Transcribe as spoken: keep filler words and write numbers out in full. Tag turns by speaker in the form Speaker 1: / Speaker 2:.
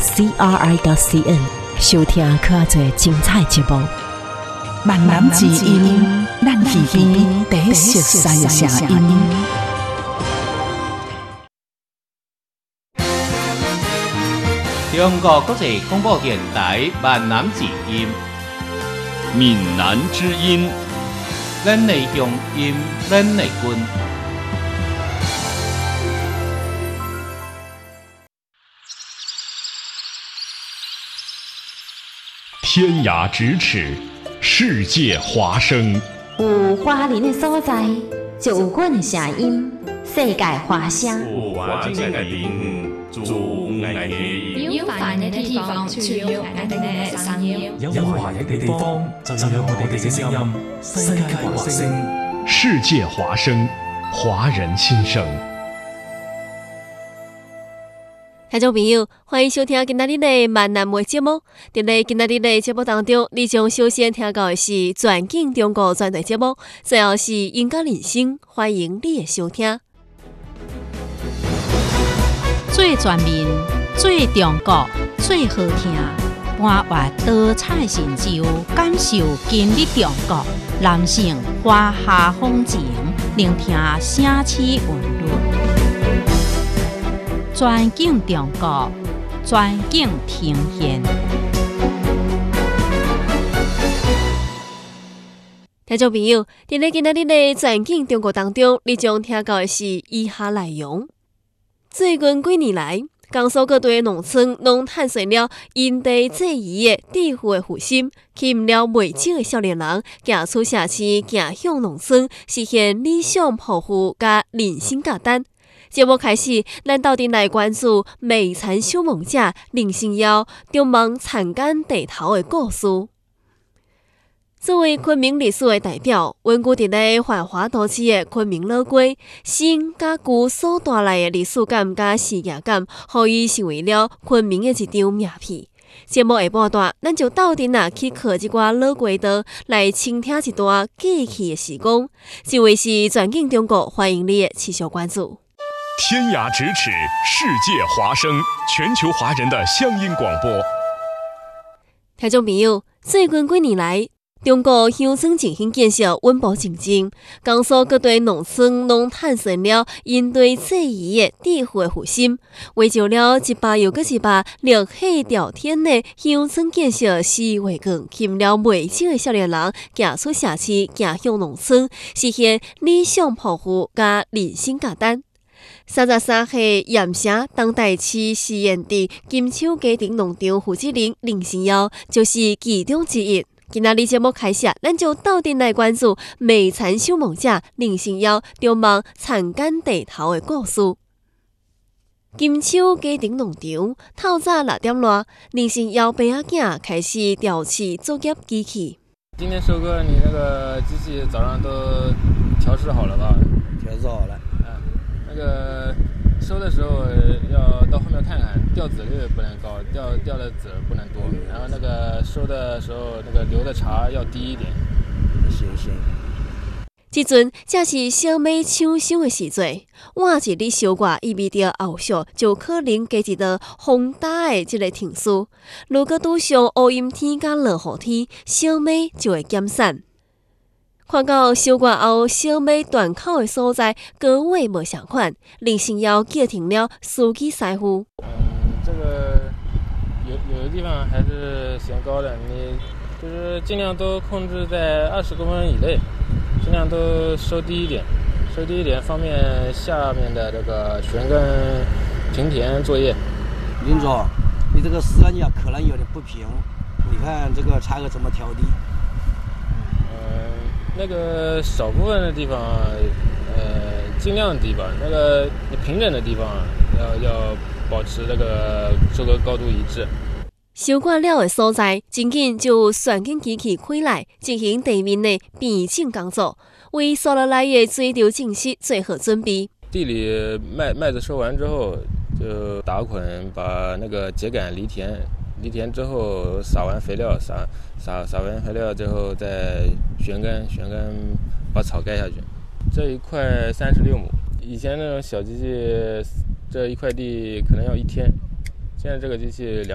Speaker 1: c r i 点 c n 收听较多精彩节目。
Speaker 2: 闽南之音，咱耳边第一熟悉的声音。
Speaker 3: 中国国际广播电台闽南之音，
Speaker 4: 闽南之音，
Speaker 3: 咱的乡音，咱的根。
Speaker 4: 天涯咫尺，世界华声。
Speaker 5: 有华人的所在，就有阮的声音。世界华声。
Speaker 6: 有华人的地方，就有爱的音。
Speaker 7: 有繁荣的地方，就有爱的声音。
Speaker 8: 有華人嘅地方，就有我哋嘅聲音。世界華聲，
Speaker 4: 世界華聲，華人心聲。
Speaker 9: 聽眾朋友，歡迎收聽今仔日的閩南話節目。在今仔日的節目當中，你將首先聽到的是全景中國專題節目，最後是音樂人生，歡迎你的收聽。
Speaker 10: 最全面、最中國、最好聽，伴畫多彩成就，感受今日中國，男性華夏風情，聆聽城市韻律。全景中國，全景呈現。
Speaker 9: 聽眾朋友，在今仔日的全景中國當中，你將聽到的是以下內容。最近幾年來，江蘇各地農村攏探索了因地制宜的致富的負心，吸引了未少的少年人行出社區，行向農村，實現理想抱負甲人生價值。節目開始，咱到底來關注美產小夢者林心遙中網田間地頭的故事。作為昆明歷史的代表，穩固佇咧繁華都市的昆明老街，新甲舊所帶來的歷史感甲視野感，互伊成為了昆明的一張名片。節目下半段，咱就到底啊去靠一寡老街道來傾聽一段記憶的時光。這位是全景中國，歡迎你的持續關注。
Speaker 4: 天涯咫尺，世界華聲，全球華人的鄉音廣播。
Speaker 9: 聽眾朋友，最近幾年來，中國鄉村振興建設穩步前進，江蘇各地農村攏探索了因地制宜的致富的負心，為就了一百又閣一百綠海朝天的鄉村建設事業為光，吸引了未少的少年人行出社區，行向農村，實現理想抱負甲人生價值。三十三歲鹽城當代市市園地金秋家庭農場負責人林心遙就是其中之一。今仔日節目開始，咱就到底來關注美產小夢者林心遙中網田間地頭的故事。金秋家庭農場透早六點多，林心遙爸仔囝開始調起作業機器。
Speaker 11: 今天收割，你那個機器早上都調試好了吧？
Speaker 12: 調試好了。
Speaker 11: 那個收的時候要到後面看看，掉籽率不能高，掉掉的籽不能多。然後那個收的時候，那個留的茬要低一點。
Speaker 12: 行行。
Speaker 9: 這陣正是小麥搶收的時節，換一日收割意味着後續就可能加一道風大的這個停輸。如果拄上烏陰天甲落雨天，小麥就會減產。看到收割後小麥斷口的所在，各位無相款，林心遙叫停了司機師傅。
Speaker 11: 嗯，這個有有的地方還是嫌高的，你就是盡量都控制在二十公分以內，盡量都收低一點，收低一點，方便下面的這個旋耕平田作業。
Speaker 12: 林總，你這個絲呀可能有點不平，你看這個茬禾怎麼調低？
Speaker 11: 那個少部分的地方，呃，盡量低吧。那個平整的地方，要要保持那個收割高度一致。
Speaker 9: 收割了的所在，僅僅就旋耕機器開來進行地面的平整工作，為所落來的水稻淨息做好準備。
Speaker 11: 地裡麥麥子收完之後，就打捆，把那個秸稈犁田。犁田之後撒完肥料，撒撒撒完肥料之後再旋耕，旋耕把草蓋下去。這一塊三十六畝，以前那種小機器，這一塊地可能要一天，現在這個機器兩。